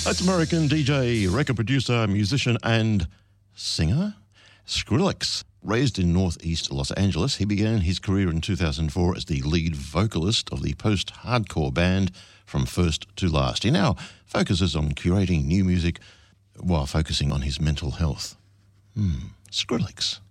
That's American DJ, record producer, musician and singer Skrillex. Raised in northeast Los Angeles, he began his career in 2004 as the lead vocalist of the post-hardcore band From First to Last. He now focuses on curating new music while focusing on his mental health. Skrillex.